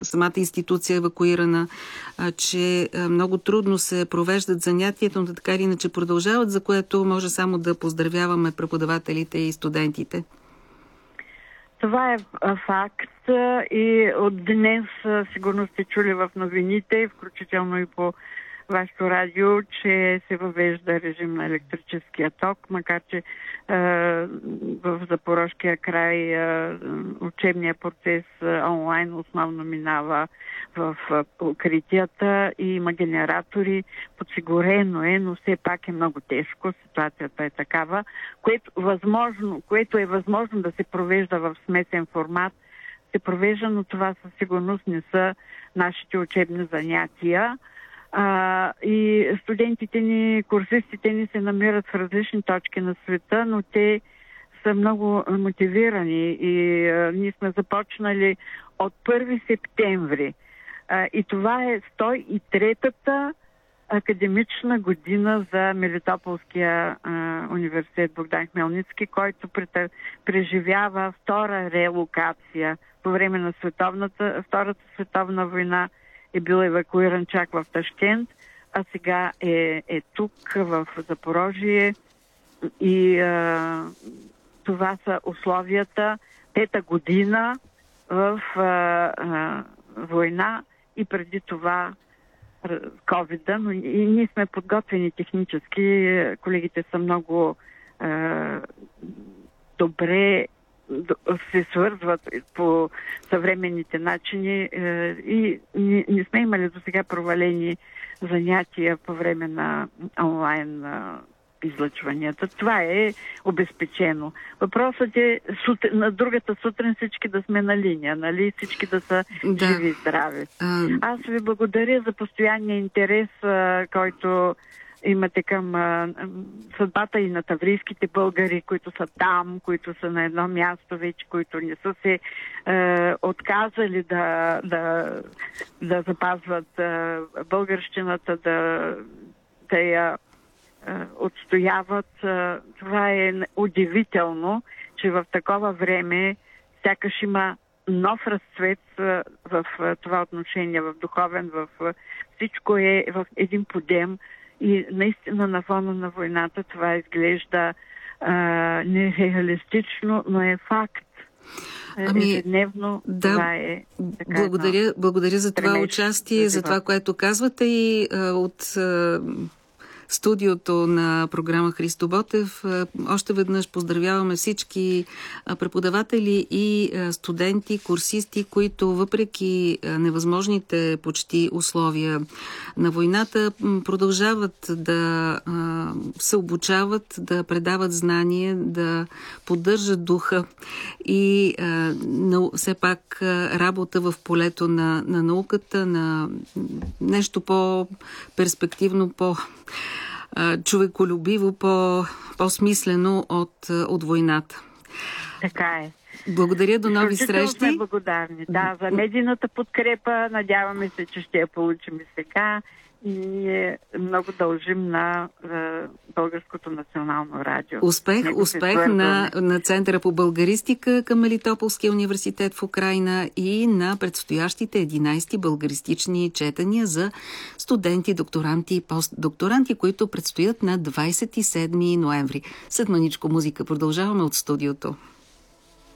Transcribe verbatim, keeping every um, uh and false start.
самата институция е евакуирана, а, че а, много трудно се провеждат занятията, но така или иначе продължават, за което може само да поздравяваме преподавателите и студентите. Това е факт и от днес сигурно сте чули в новините, включително и по вашето радио, че се въвежда режим на електрическия ток, макар че е, в Запорожкия край е, учебния процес е, онлайн основно минава в укритията и има генератори. Подсигурено е, но все пак е много тежко. Ситуацията е такава, което, възможно, което е възможно да се провежда в смесен формат, се провежда, но това със сигурност не са нашите учебни занятия. А, и студентите ни, курсистите ни се намират в различни точки на света, но те са много мотивирани и а, ние сме започнали от първи септември. А, и това е сто и трета академична година за Мелитополския а, университет Богдан Хмелницки, който преживява втора релокация по време на световната, Втората световна война. Е бил евакуиран чак в Ташкент, а сега е, е тук, в Запорожие. И а, това са условията. Пета година в а, а, война и преди това ковида. Но и ние сме подготвени технически. Колегите са много а, добре се свързват по съвременните начини и не сме имали до сега провалени занятия по време на онлайн излъчванията. Това е обезпечено. Въпросът е на другата сутрин всички да сме на линия, нали? Всички да са да. живи и здрави. А... Аз ви благодаря за постоянния интерес, който имате към а, съдбата и на таврийските българи, които са там, които са на едно място вече, които не са се а, отказали да, да, да запазват а, българщината, да, да я а, отстояват. А, това е удивително, че в такова време сякаш има нов разцвет а, в а, това отношение, в духовен, в а, всичко е в един подем. И наистина на фона на войната това изглежда а, нереалистично, но е факт. Ами, Ежедневно да, това е така. Благодаря, благодаря за това участие, за, за това, което казвате и а, от а, студиото на програма Христо Ботев. Още веднъж поздравяваме всички преподаватели и студенти, курсисти, които въпреки невъзможните почти условия на войната продължават да се обучават, да предават знания, да поддържат духа и все пак работа в полето на, на науката, на нещо по-перспективно, по човеколюбиво, по, по-смислено от, от войната. Така е. Благодаря, до нови срещи. Сме благодарни. Да, за медийната подкрепа. Надяваме се, че ще я получим и сега. И ние много дължим на е, Българското национално радио. Успех, успех на, на Центъра по българистика към Мелитополския университет в Украйна и на предстоящите единайсети българистични четания за студенти, докторанти и постдокторанти, които предстоят на двайсет и седми ноември. След маничко музика продължаваме от студиото.